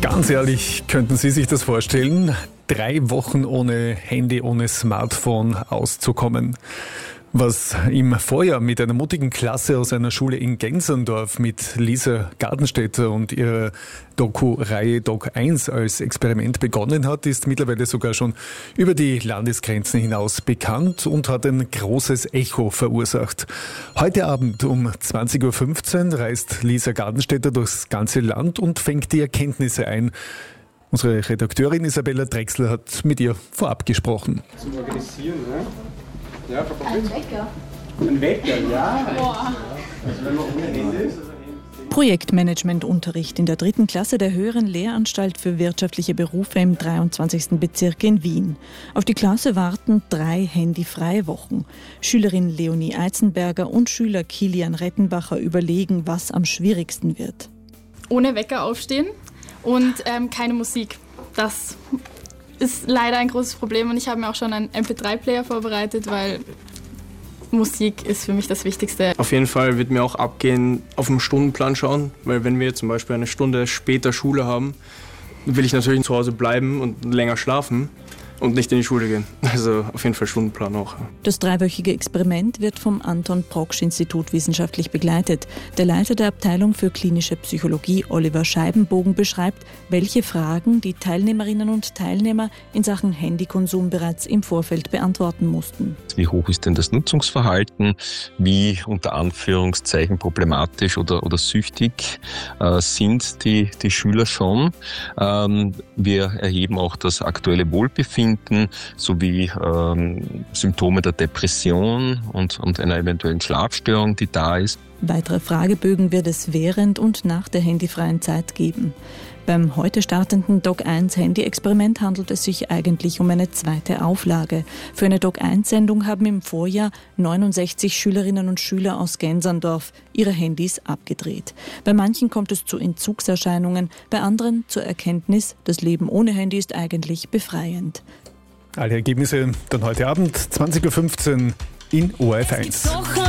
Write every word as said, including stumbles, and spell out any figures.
Ganz ehrlich, könnten Sie sich das vorstellen? Drei Wochen ohne Handy, ohne Smartphone auszukommen. Was im Vorjahr mit einer mutigen Klasse aus einer Schule in Genserndorf mit Lisa Gartenstädter und ihrer Doku-Reihe Doc eins als Experiment begonnen hat, ist mittlerweile sogar schon über die Landesgrenzen hinaus bekannt und hat ein großes Echo verursacht. Heute Abend um zwanzig Uhr fünfzehn reist Lisa Gartenstädter durchs ganze Land und fängt die Erkenntnisse ein. Unsere Redakteurin Isabella Drechsler hat mit ihr vorab gesprochen. Zum Organisieren, ne? Ja, Ein Wecker. Ein Wecker, ja. Boah. Also wenn man ohne Hände ist. Projektmanagementunterricht in der dritten Klasse der Höheren Lehranstalt für wirtschaftliche Berufe im dreiundzwanzigsten Bezirk in Wien. Auf die Klasse warten drei handyfreie Wochen. Schülerin Leonie Eizenberger und Schüler Kilian Rettenbacher überlegen, was am schwierigsten wird. Ohne Wecker aufstehen und ähm, keine Musik. Das ist leider ein großes Problem und ich habe mir auch schon einen M P drei Player vorbereitet, weil Musik ist für mich das Wichtigste. Auf jeden Fall wird mir auch abgehen, auf den Stundenplan schauen, weil wenn wir zum Beispiel eine Stunde später Schule haben, will ich natürlich zu Hause bleiben und länger schlafen und nicht in die Schule gehen. Also auf jeden Fall Stundenplan auch. Das dreiwöchige Experiment wird vom Anton-Proksch-Institut wissenschaftlich begleitet. Der Leiter der Abteilung für klinische Psychologie, Oliver Scheibenbogen, beschreibt, welche Fragen die Teilnehmerinnen und Teilnehmer in Sachen Handykonsum bereits im Vorfeld beantworten mussten. Wie hoch ist denn das Nutzungsverhalten? Wie unter Anführungszeichen problematisch oder, oder süchtig äh, sind die, die Schüler schon? Ähm, wir erheben auch das aktuelle Wohlbefinden sowie ähm, Symptome der Depression und, und einer eventuellen Schlafstörung, die da ist. Weitere Fragebögen wird es während und nach der handyfreien Zeit geben. Beim heute startenden Doc eins Handy-Experiment handelt es sich eigentlich um eine zweite Auflage. Für eine Doc eins Sendung haben im Vorjahr neunundsechzig Schülerinnen und Schüler aus Genserndorf ihre Handys abgedreht. Bei manchen kommt es zu Entzugserscheinungen, bei anderen zur Erkenntnis, das Leben ohne Handy ist eigentlich befreiend. Alle Ergebnisse dann heute Abend, zwanzig Uhr fünfzehn in O R F eins.